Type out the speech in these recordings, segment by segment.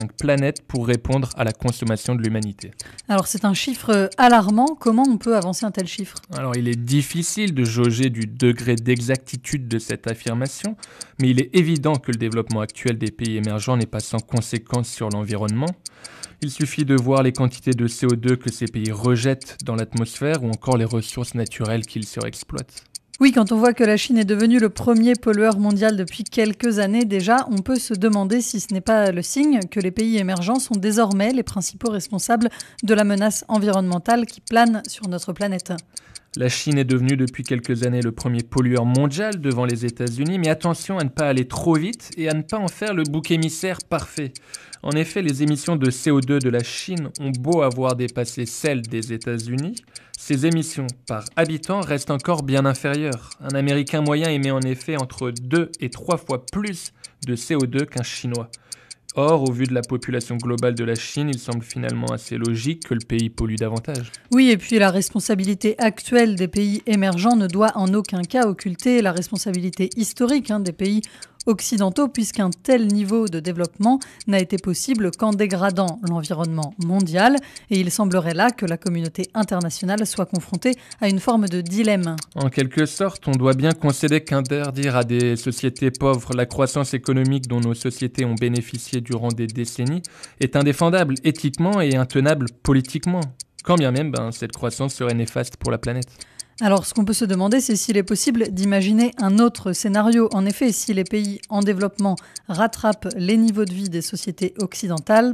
planètes pour répondre à la consommation de l'humanité. Alors c'est un chiffre alarmant. Comment on peut avancer un tel chiffre ? Alors il est difficile de jauger du degré d'exactitude de cette affirmation, mais il est évident que le développement actuel des pays émergents n'est pas sans conséquences sur l'environnement. Il suffit de voir les quantités de CO2 que ces pays rejettent dans l'atmosphère ou encore les ressources naturelles qu'ils surexploitent. Oui, quand on voit que la Chine est devenue le premier pollueur mondial depuis quelques années déjà, on peut se demander si ce n'est pas le signe que les pays émergents sont désormais les principaux responsables de la menace environnementale qui plane sur notre planète. La Chine est devenue depuis quelques années le premier pollueur mondial devant les États-Unis, mais attention à ne pas aller trop vite et à ne pas en faire le bouc émissaire parfait. En effet, les émissions de CO2 de la Chine ont beau avoir dépassé celles des États-Unis, ces émissions par habitant restent encore bien inférieures. Un Américain moyen émet en effet entre 2 et 3 fois plus de CO2 qu'un Chinois. Or, au vu de la population globale de la Chine, il semble finalement assez logique que le pays pollue davantage. Oui, et puis la responsabilité actuelle des pays émergents ne doit en aucun cas occulter la responsabilité historique des pays occidentaux, puisqu'un tel niveau de développement n'a été possible qu'en dégradant l'environnement mondial. Et il semblerait là que la communauté internationale soit confrontée à une forme de dilemme. En quelque sorte, on doit bien concéder qu'interdire à des sociétés pauvres la croissance économique dont nos sociétés ont bénéficié durant des décennies est indéfendable éthiquement et intenable politiquement. Quand bien même cette croissance serait néfaste pour la planète. Alors, ce qu'on peut se demander, c'est s'il est possible d'imaginer un autre scénario. En effet, si les pays en développement rattrapent les niveaux de vie des sociétés occidentales,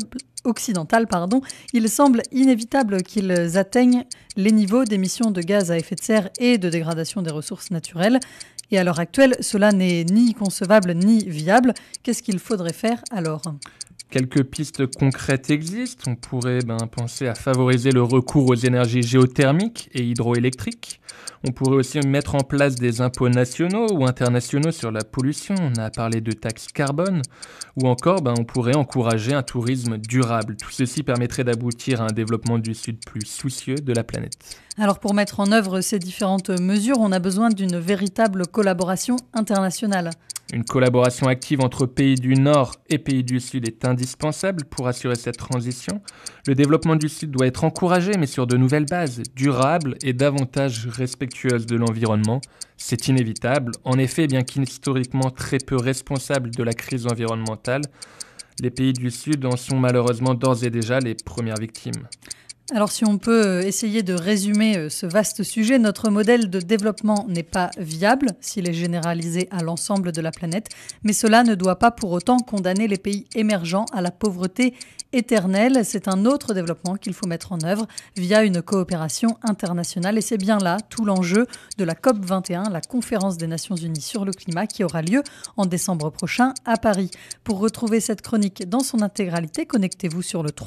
il semble inévitable qu'ils atteignent les niveaux d'émissions de gaz à effet de serre et de dégradation des ressources naturelles. Et à l'heure actuelle, cela n'est ni concevable ni viable. Qu'est-ce qu'il faudrait faire alors ? Quelques pistes concrètes existent. On pourrait penser à favoriser le recours aux énergies géothermiques et hydroélectriques. On pourrait aussi mettre en place des impôts nationaux ou internationaux sur la pollution. On a parlé de taxes carbone. Ou encore, on pourrait encourager un tourisme durable. Tout ceci permettrait d'aboutir à un développement du Sud plus soucieux de la planète. Alors pour mettre en œuvre ces différentes mesures, on a besoin d'une véritable collaboration internationale. Une collaboration active entre pays du Nord et pays du Sud est indispensable pour assurer cette transition. Le développement du Sud doit être encouragé, mais sur de nouvelles bases, durables et davantage respectueuses de l'environnement. C'est inévitable. En effet, bien qu'historiquement très peu responsables de la crise environnementale, les pays du Sud en sont malheureusement d'ores et déjà les premières victimes. Alors si on peut essayer de résumer ce vaste sujet, notre modèle de développement n'est pas viable s'il est généralisé à l'ensemble de la planète, mais cela ne doit pas pour autant condamner les pays émergents à la pauvreté éternelle. C'est un autre développement qu'il faut mettre en œuvre via une coopération internationale et c'est bien là tout l'enjeu de la COP21, la conférence des Nations Unies sur le climat qui aura lieu en décembre prochain à Paris. Pour retrouver cette chronique dans son intégralité, connectez-vous sur le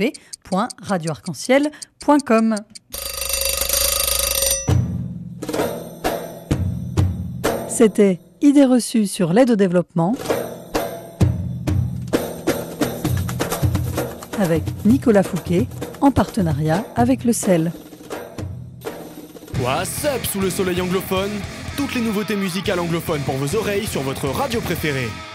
www.radioarc-en-ciel.com. C'était Idées reçues sur l'aide au développement avec Nicolas Fouquet en partenariat avec le CEL. What's up sous le soleil anglophone ? Toutes les nouveautés musicales anglophones pour vos oreilles sur votre radio préférée.